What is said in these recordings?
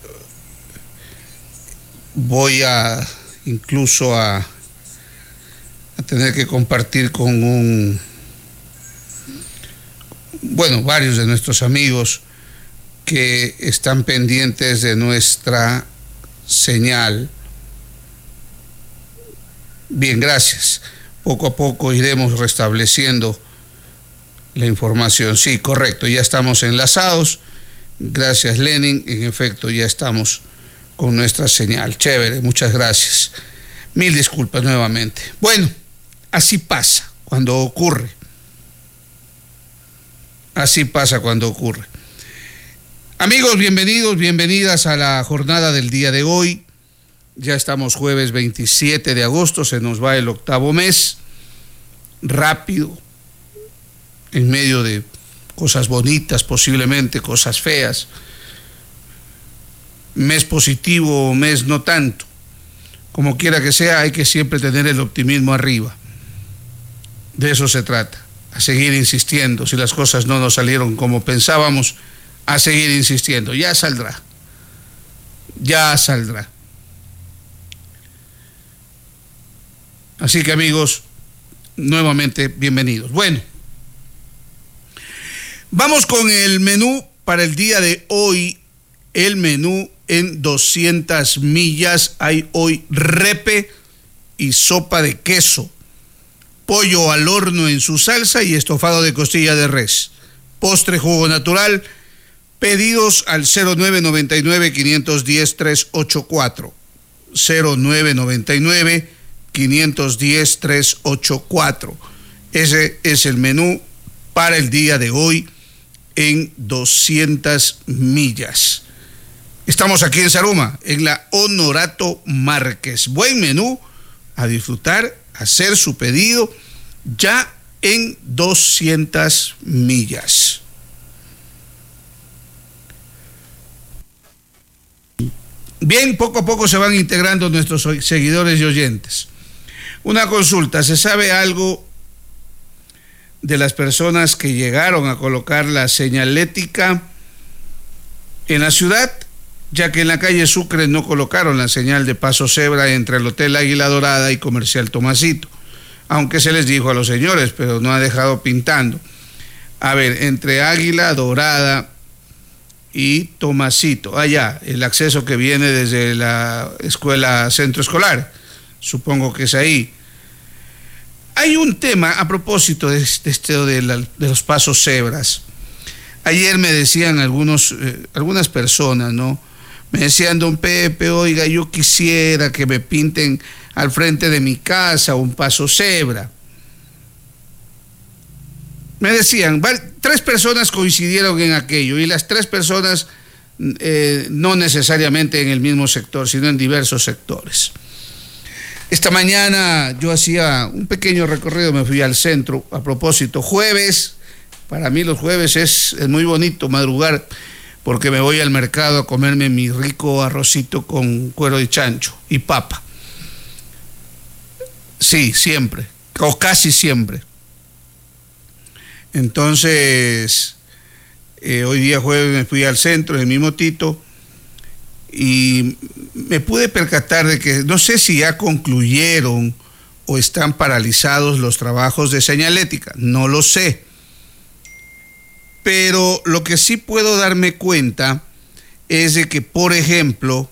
voy a incluso a tener que compartir con varios de nuestros amigos que están pendientes de nuestra señal. Bien, gracias. Poco a poco iremos restableciendo la información. Sí, correcto, ya estamos enlazados. Gracias, Lenin. En efecto, ya estamos con nuestra señal. Chévere, muchas gracias. Mil disculpas nuevamente. Bueno, así pasa cuando ocurre. Así pasa cuando ocurre. Amigos, bienvenidos, bienvenidas a la jornada del día de hoy. Ya estamos jueves 27 de agosto, se nos va el 8º mes. Rápido, en medio de cosas bonitas, posiblemente cosas feas. Mes positivo o mes no tanto. Como quiera que sea, hay que siempre tener el optimismo arriba. De eso se trata, a seguir insistiendo. Si las cosas no nos salieron como pensábamos, a seguir insistiendo. Ya saldrá. Ya saldrá. Así que, amigos, nuevamente bienvenidos. Bueno, vamos con el menú para el día de hoy. El menú en 200 millas. Hay hoy repe y sopa de queso, pollo al horno en su salsa y estofado de costilla de res. Postre, jugo natural. Pedidos al 0999-510-384. 0999-510-384. Ese es el menú para el día de hoy en 200 millas. Estamos aquí en Zaruma, en la Honorato Márquez. Buen menú a disfrutar, a hacer su pedido ya en 200 millas. Bien, poco a poco se van integrando nuestros seguidores y oyentes. Una consulta, ¿se sabe algo de las personas que llegaron a colocar la señalética en la ciudad? Ya que en la calle Sucre no colocaron la señal de paso cebra entre el Hotel Águila Dorada y Comercial Tomasito, aunque se les dijo a los señores, pero no ha dejado pintando. A ver, entre Águila Dorada y Tomasito, allá, el acceso que viene desde la escuela centro escolar, supongo que es ahí. Hay un tema a propósito de los pasos cebras. Ayer me decían algunas personas, ¿no? Me decían, don Pepe, oiga, yo quisiera que me pinten al frente de mi casa un paso cebra. Me decían, 3 personas coincidieron en aquello, y las 3 personas no necesariamente en el mismo sector, sino en diversos sectores. Esta mañana yo hacía un pequeño recorrido, me fui al centro, a propósito, jueves. Para mí los jueves es muy bonito madrugar, porque me voy al mercado a comerme mi rico arrocito con cuero de chancho y papa. Sí, siempre, o casi siempre. Entonces, hoy día jueves me fui al centro en mi motito y me pude percatar de que no sé si ya concluyeron o están paralizados los trabajos de señalética, no lo sé. Pero lo que sí puedo darme cuenta es de que, por ejemplo,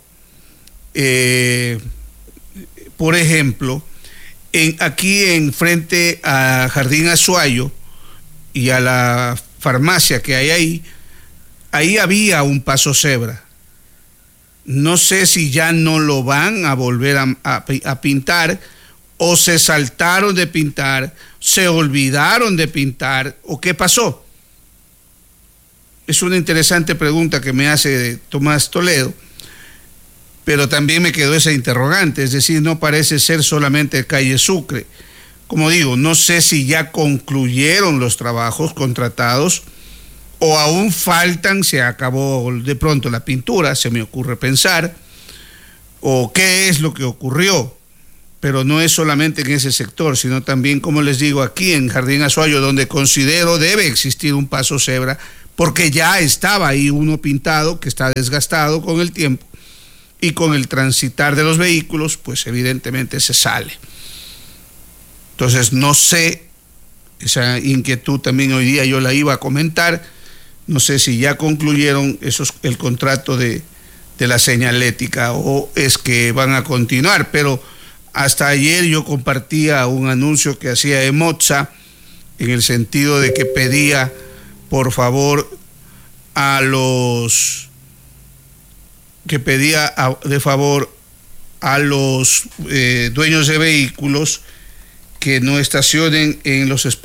aquí en frente a Jardín Azuayo y a la farmacia que hay ahí había un paso cebra. No sé si ya no lo van a volver a pintar, o se saltaron de pintar, se olvidaron de pintar, o qué pasó. Es una interesante pregunta que me hace Tomás Toledo, pero también me quedó esa interrogante, es decir, no parece ser solamente calle Sucre. Como digo, no sé si ya concluyeron los trabajos contratados o aún faltan, se acabó de pronto la pintura, se me ocurre pensar, o qué es lo que ocurrió. Pero no es solamente en ese sector, sino también, como les digo, aquí en Jardín Azuayo, donde considero debe existir un paso cebra porque ya estaba ahí uno pintado que está desgastado con el tiempo y con el transitar de los vehículos, pues evidentemente se sale. Entonces no sé, esa inquietud también hoy día yo la iba a comentar, no sé si ya concluyeron el contrato de la señalética o es que van a continuar, pero hasta ayer yo compartía un anuncio que hacía Emotza en el sentido de que pedía por favor de favor a los dueños de vehículos que no estacionen en los espacios